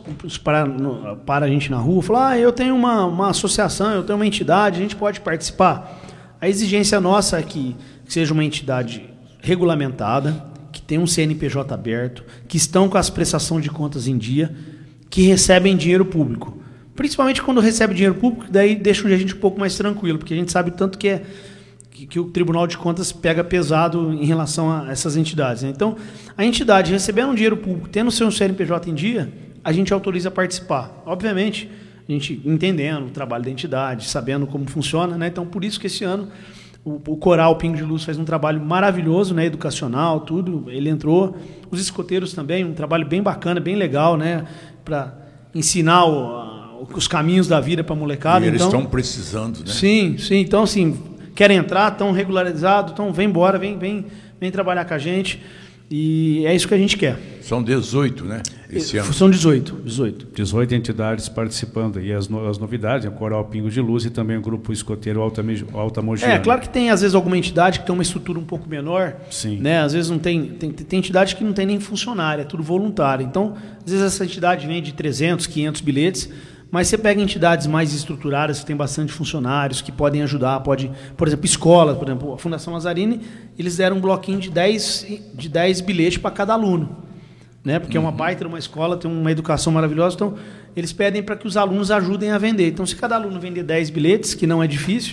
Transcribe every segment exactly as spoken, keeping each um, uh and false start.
para, para a gente na rua, falar, ah, eu tenho uma, uma associação, eu tenho uma entidade, a gente pode participar. A exigência nossa é que seja uma entidade regulamentada, que tem um C N P J aberto, que estão com as prestações de contas em dia, que recebem dinheiro público. Principalmente quando recebe dinheiro público, daí deixa a gente um pouco mais tranquilo, porque a gente sabe tanto que, é, que, que o Tribunal de Contas pega pesado em relação a essas entidades. Né? Então, a entidade recebendo um dinheiro público, tendo o seu C N P J em dia, a gente autoriza a participar. Obviamente, a gente entendendo o trabalho da entidade, sabendo como funciona, né? Então, por isso que esse ano o, o Coral Pingo de Luz faz um trabalho maravilhoso, né? Educacional, tudo. Ele entrou. Os escoteiros também, um trabalho bem bacana, bem legal, né? Para ensinar o, os caminhos da vida para a molecada. E eles então, estão precisando, né? Sim, sim. Então, assim, querem entrar, estão regularizados, então vem embora, vem, vem, vem trabalhar com a gente. E é isso que a gente quer. São dezoito, né? Esse ano. São dezoito. dezoito. dezoito entidades participando. E as, no, as novidades, o Coral Pingo de Luz e também o Grupo Escoteiro Alta, Alta Mogiana. É, claro que tem, às vezes, alguma entidade que tem uma estrutura um pouco menor. Sim. Né? Às vezes não tem, tem. Tem entidade que não tem nem funcionário, é tudo voluntário. Então, às vezes essa entidade vende trezentos, quinhentos bilhetes, mas você pega entidades mais estruturadas, que tem bastante funcionários, que podem ajudar, pode, por exemplo, escolas, por exemplo, a Fundação Lazzarini, eles deram um bloquinho de dez, de dez bilhetes para cada aluno, né? Porque uhum. é uma baita, uma escola, tem uma educação maravilhosa, então eles pedem para que os alunos ajudem a vender. Então, se cada aluno vender dez bilhetes, que não é difícil,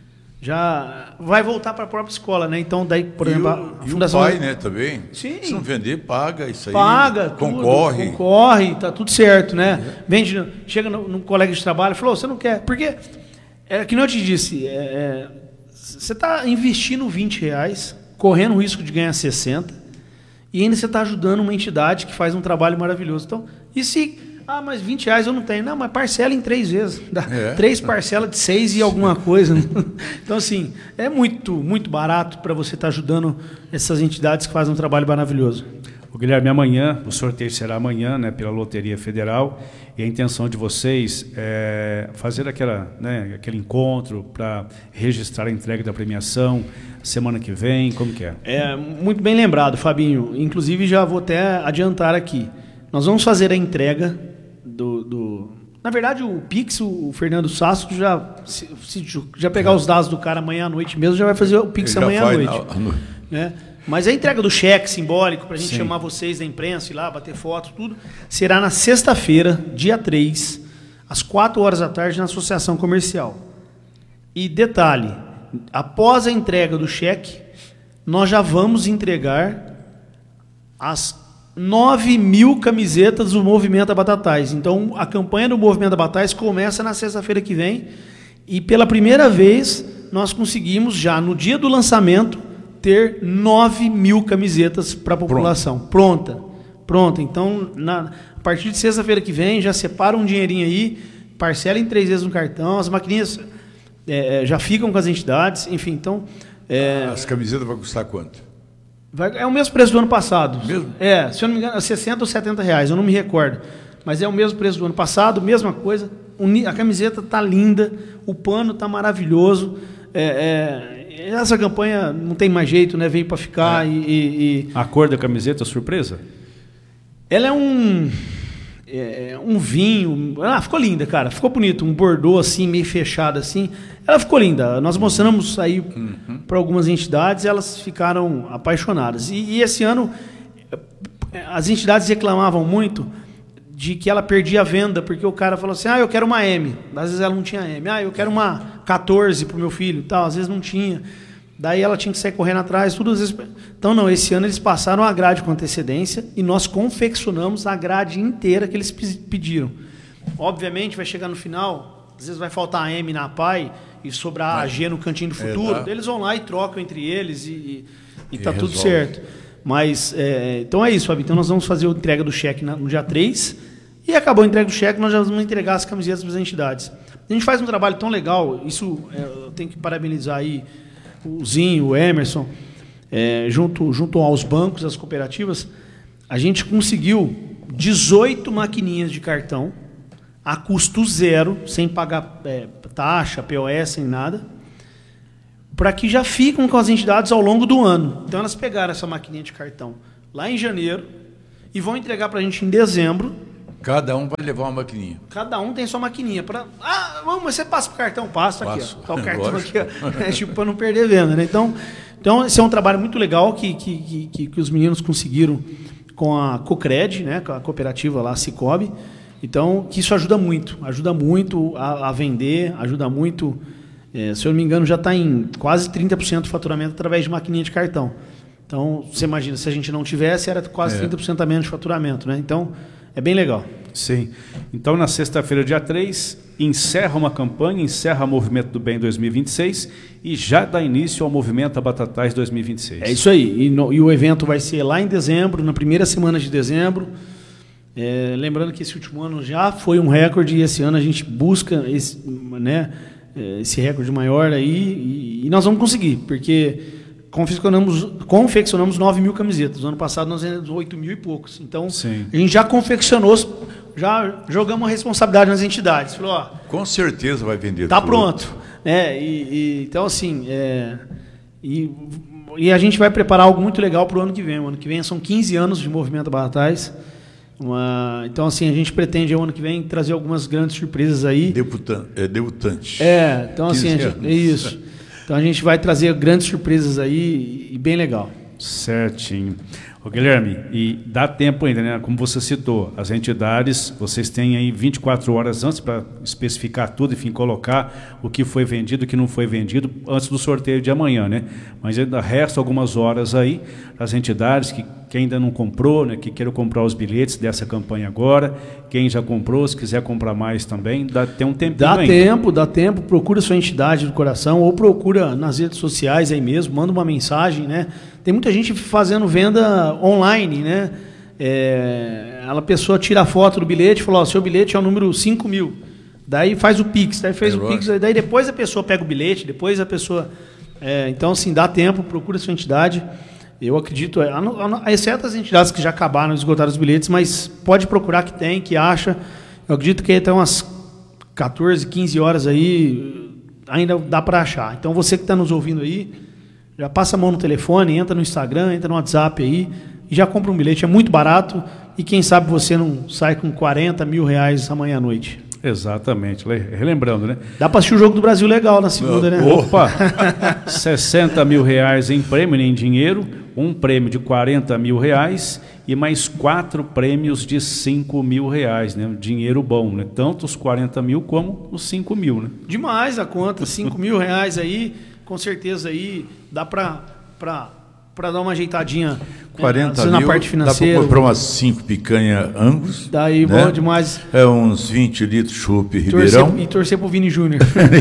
já vai voltar para a própria escola, né? Então, daí, por e exemplo, o, a e Fundação... o pai, né, também? Sim. Se não vender, paga isso aí. Paga, concorre. Tudo, concorre, tá tudo certo, né? É. Vende, chega no, no colega de trabalho e falou, você não quer. Porque, é, que nem eu te disse, é, é, você está investindo vinte reais, correndo o risco de ganhar sessenta, e ainda você está ajudando uma entidade que faz um trabalho maravilhoso. Então, e se... Ah, mas vinte reais eu não tenho. Não, mas parcela em três vezes. Dá é. Três parcelas de seis e alguma coisa. Então, assim, é muito, muito barato para você estar tá ajudando essas entidades que fazem um trabalho maravilhoso. O Guilherme, amanhã, o sorteio será amanhã, né, pela Loteria Federal, e a intenção de vocês é fazer aquela, né, aquele encontro para registrar a entrega da premiação semana que vem, como que é? É, muito bem lembrado, Fabinho. Inclusive, já vou até adiantar aqui. Nós vamos fazer a entrega Do, do... Na verdade, o Pix, o Fernando Sasso, já, se, se, já pegar os dados do cara amanhã à noite mesmo, já vai fazer o Pix amanhã à noite. Na, no... né? Mas a entrega do cheque simbólico, para a gente Sim. chamar vocês da imprensa, ir lá, bater foto, tudo, será na sexta-feira, dia três, às quatro horas da tarde, na Associação Comercial. E detalhe, após a entrega do cheque, nós já vamos entregar as nove mil camisetas do Movimento Batatais. Então, a campanha do Movimento Batatais começa na sexta-feira que vem e, pela primeira vez, nós conseguimos, já no dia do lançamento, ter nove mil camisetas para a população. Pronta. Pronta. Pronta. Então, na, a partir de sexta-feira que vem, já separa um dinheirinho aí, parcela em três vezes no cartão, as maquininhas é, já ficam com as entidades, enfim, então... É, as camisetas vão custar quanto? Vai, é o mesmo preço do ano passado. Mesmo? É, se eu não me engano, sessenta ou setenta reais, eu não me recordo. Mas é o mesmo preço do ano passado, mesma coisa. A camiseta tá linda, o pano tá maravilhoso. É, é, essa campanha não tem mais jeito, né? Veio para ficar. É. E, e, e... A cor da camiseta, surpresa? Ela é um, é, um vinho. Ah, ficou linda, cara. Ficou bonito. Um bordô assim, meio fechado assim. Ela ficou linda. Nós mostramos aí uhum. para algumas entidades, elas ficaram apaixonadas. E, e esse ano, as entidades reclamavam muito de que ela perdia a venda, porque o cara falou assim, ah, eu quero uma M. Às vezes ela não tinha M. Ah, eu quero uma quatorze para o meu filho. Tal. Às vezes não tinha. Daí ela tinha que sair correndo atrás. Tudo, às vezes... Então, não, esse ano eles passaram a grade com antecedência e nós confeccionamos a grade inteira que eles pediram. Obviamente, vai chegar no final, às vezes vai faltar a M na P A I, e sobrar a G no cantinho do futuro, é, tá. Eles vão lá e trocam entre eles e, e, e tá tudo certo. Mas, é, então é isso, Fábio. Então nós vamos fazer a entrega do cheque no dia três e acabou a entrega do cheque, nós já vamos entregar as camisetas para as entidades. A gente faz um trabalho tão legal, isso é, eu tenho que parabenizar aí o Zinho, o Emerson, é, junto, junto aos bancos, às cooperativas, a gente conseguiu dezoito maquininhas de cartão a custo zero, sem pagar é, taxa, P O S, sem nada, para que já ficam com as entidades ao longo do ano. Então, elas pegaram essa maquininha de cartão lá em janeiro e vão entregar para a gente em dezembro, Cada um vai levar uma maquininha. Cada um tem sua maquininha. Pra... Ah, vamos, mas você passa pro cartão? Passa aqui. Passo. Ó. Tá o cartão Lógico. aqui, ó. É tipo para não perder venda, né? Então, então, esse é um trabalho muito legal que, que, que, que os meninos conseguiram com a Cocred, né? Com a cooperativa lá, a Cicobi. Então, que isso ajuda muito. Ajuda muito a, a vender, ajuda muito... É, se eu não me engano, já está em quase trinta por cento do faturamento através de maquininha de cartão. Então, você imagina, se a gente não tivesse, era quase é. trinta por cento a menos de faturamento, né? Então, é bem legal. Sim. Então, na sexta-feira, dia três, encerra uma campanha, encerra o Movimento do Bem dois mil e vinte e seis e já dá início ao Movimento Batatais dois mil e vinte e seis. É isso aí. E, no, e o evento vai ser lá em dezembro, na primeira semana de dezembro. É, lembrando que esse último ano já foi um recorde e esse ano a gente busca esse, né, esse recorde maior aí e, e nós vamos conseguir, porque confeccionamos, confeccionamos nove mil camisetas. No ano passado nós vendemos oito mil e poucos. Então, sim, a gente já confeccionou, já jogamos a responsabilidade nas entidades. Falou, ó, com certeza vai vender. Tá tudo. Pronto. É, e, e, então, assim, é, e, e a gente vai preparar algo muito legal para o ano que vem. O ano que vem são quinze anos de Movimento Batatais. Uma, então, assim, a gente pretende, o ano que vem, trazer algumas grandes surpresas aí. Debutante. É, debutante. É, então, assim, a gente, é isso. Então, a gente vai trazer grandes surpresas aí e bem legal. Certinho. Ô, Guilherme, e dá tempo ainda, né? Como você citou, as entidades, vocês têm aí vinte e quatro horas antes para especificar tudo, enfim, colocar o que foi vendido, o que não foi vendido, antes do sorteio de amanhã, né? Mas ainda resta algumas horas aí para as entidades que, que ainda não comprou, né? Que queiram comprar os bilhetes dessa campanha agora. Quem já comprou, se quiser comprar mais também, dá, tem um tempinho dá ainda. Dá tempo, dá tempo. Procura sua entidade do coração ou procura nas redes sociais aí mesmo, manda uma mensagem, né? Tem muita gente fazendo venda online, né? É, a pessoa tira a foto do bilhete e fala, ó, seu bilhete é o número cinco mil. Daí faz o Pix, daí fez é o Pix, daí depois a pessoa pega o bilhete, depois a pessoa... É, então, assim, dá tempo, procura sua entidade. Eu acredito, é, exceto as entidades que já acabaram de esgotar os bilhetes, mas pode procurar que tem, que acha. Eu acredito que até umas quatorze, quinze horas aí ainda dá para achar. Então, você que está nos ouvindo aí, já passa a mão no telefone, entra no Instagram, entra no WhatsApp aí e já compra um bilhete. É muito barato e quem sabe você não sai com quarenta mil reais amanhã à noite. Exatamente. Relembrando, né? Dá para assistir o Jogo do Brasil legal na segunda, né? Opa! sessenta mil reais em prêmio, em dinheiro, um prêmio de quarenta mil reais e mais quatro prêmios de cinco mil reais, né? Dinheiro bom, né? Tanto os quarenta mil como os cinco mil, né? Demais a conta, cinco mil reais aí, com certeza aí dá para para dar uma ajeitadinha quarenta é, mil, na parte financeira. Dá para comprar umas cinco picanha Angus. Daí, né? Bom demais. É uns vinte litros chopp Ribeirão. Torcer, e torcer pro Vini Júnior.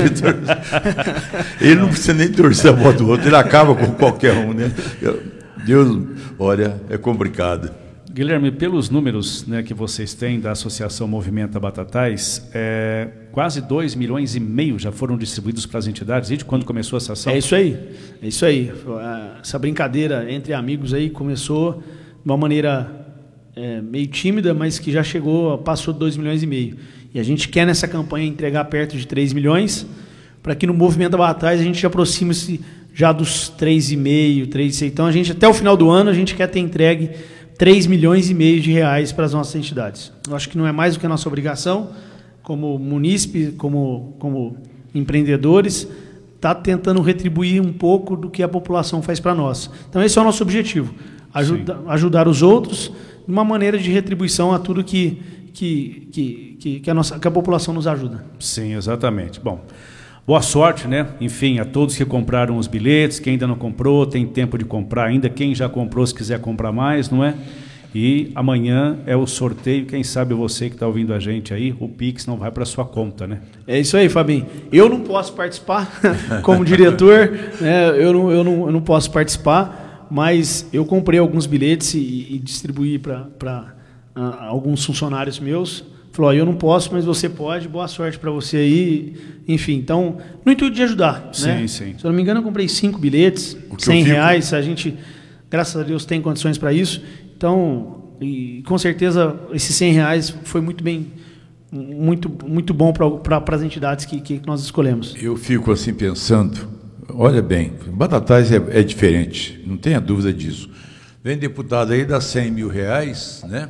Ele não precisa nem torcer a bola do outro, ele acaba com qualquer um, né? Deus, olha, é complicado. Guilherme, pelos números, né, que vocês têm da Associação Movimento Batatais, é, quase dois milhões e meio já foram distribuídos para as entidades desde quando começou essa ação? É isso aí, é isso aí. Essa brincadeira entre amigos aí começou de uma maneira é, meio tímida, mas que já chegou, passou de dois milhões e meio. E a gente quer nessa campanha entregar perto de três milhões, para que no Movimento Batatais a gente aproxime-se já dos três e meio, três. Então a gente até o final do ano a gente quer ter entregue três milhões e meio de reais para as nossas entidades. Eu acho que não é mais do que a nossa obrigação, como munícipe, como, como empreendedores, está tentando retribuir um pouco do que a população faz para nós. Então esse é o nosso objetivo, ajuda, ajudar os outros de uma maneira de retribuição a tudo que, que, que, que, que, a, nossa, que a população nos ajuda. Sim, exatamente. Bom, boa sorte, né? Enfim, a todos que compraram os bilhetes, quem ainda não comprou, tem tempo de comprar ainda, quem já comprou, se quiser comprar mais, não é? E amanhã é o sorteio, quem sabe você que está ouvindo a gente aí, o Pix não vai para sua conta, né? É isso aí, Fabinho. Eu não posso participar como diretor, né? eu, não, eu, não, eu não posso participar, mas eu comprei alguns bilhetes e, e distribuí para uh, alguns funcionários meus. Falou, eu não posso, mas você pode, boa sorte para você aí. Enfim, então, no intuito de ajudar. Sim, né? sim. Se eu não me engano, eu comprei cinco bilhetes, cem reais, a gente, graças a Deus, tem condições para isso. Então, e, com certeza, esses cem reais foi muito bem, muito, muito bom para as entidades que, que nós escolhemos. Eu fico assim pensando, olha bem, Batatais é, é diferente, não tenha dúvida disso. Vem deputado aí, dá cem mil reais, né?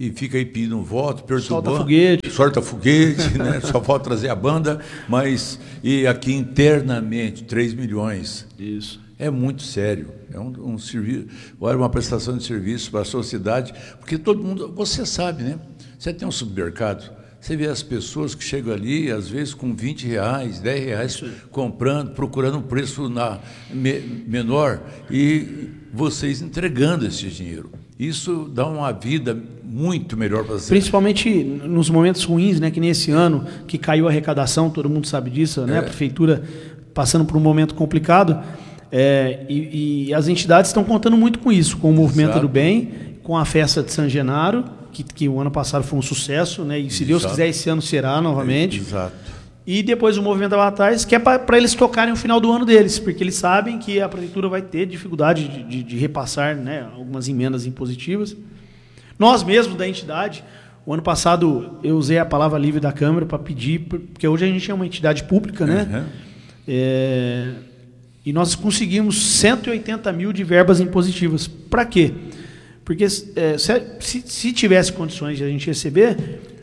e fica aí pedindo voto, perturbando. Solta foguete. Solta foguete, né? Só falta trazer a banda, mas e aqui internamente, três milhões. Isso. É muito sério. É um, um serviço, olha, uma prestação de serviço para a sociedade, porque todo mundo, você sabe, né? Você tem um supermercado, você vê as pessoas que chegam ali, às vezes com vinte reais, dez reais, comprando, procurando um preço na, me, menor, e vocês entregando esse dinheiro. Isso dá uma vida muito melhor para você. Principalmente nos momentos ruins, né? Que nesse ano, que caiu a arrecadação, todo mundo sabe disso, né? É. A prefeitura passando por um momento complicado. É, e, e as entidades estão contando muito com isso, com o Movimento Exato. do Bem, com a festa de San Genaro, que, que o ano passado foi um sucesso, né? E se Exato. Deus quiser, esse ano será novamente. É, exato. E depois o Movimento Avatares, que é para eles tocarem o final do ano deles, porque eles sabem que a prefeitura vai ter dificuldade de, de, de repassar, né, algumas emendas impositivas. Nós mesmos da entidade, o ano passado eu usei a palavra livre da Câmara para pedir, porque hoje a gente é uma entidade pública, né? Uhum. É, e nós conseguimos cento e oitenta mil de verbas impositivas. Para quê? Porque é, se, se tivesse condições de a gente receber,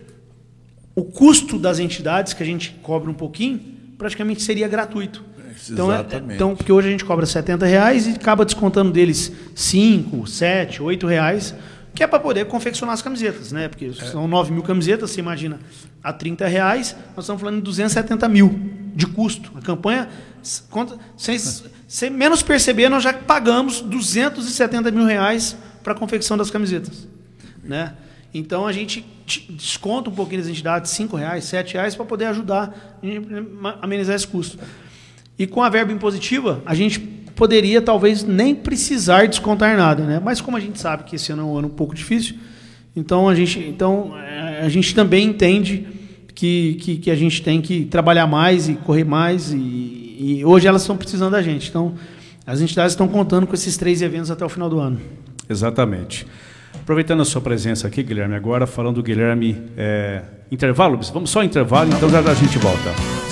o custo das entidades, que a gente cobra um pouquinho, praticamente seria gratuito. Então, é, então, porque hoje a gente cobra setenta reais e acaba descontando deles cinco, sete, oito reais, que é para poder confeccionar as camisetas, né? Porque são nove mil camisetas, você imagina, a trinta reais, nós estamos falando de duzentos e setenta mil de custo. A campanha, sem, sem menos perceber, nós já pagamos duzentos e setenta mil reais para a confecção das camisetas, né? Então a gente desconta um pouquinho das entidades, cinco reais, sete reais, para poder ajudar a amenizar esse custo. E com a verba impositiva, a gente poderia talvez nem precisar descontar nada, né? Mas como a gente sabe que esse ano é um ano um pouco difícil, então a gente, então, a gente também entende que, que, que a gente tem que trabalhar mais e correr mais, e, e hoje elas estão precisando da gente. Então, as entidades estão contando com esses três eventos até o final do ano. Exatamente. Aproveitando a sua presença aqui, Guilherme, agora falando do Guilherme, é, intervalo, vamos só intervalo, então já, já a gente volta.